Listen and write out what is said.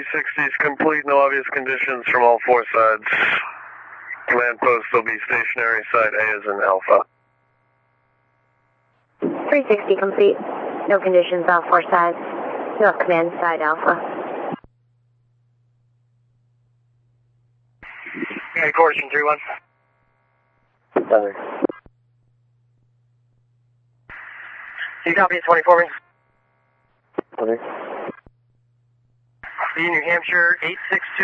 360 is complete, no obvious conditions from all four sides. Command post will be stationary, side A is in Alpha. 360 complete, no conditions, all four sides. North Command, side Alpha. Command coordination 3-1. Center. You copy at 24 minutes? Okay. New Hampshire 862.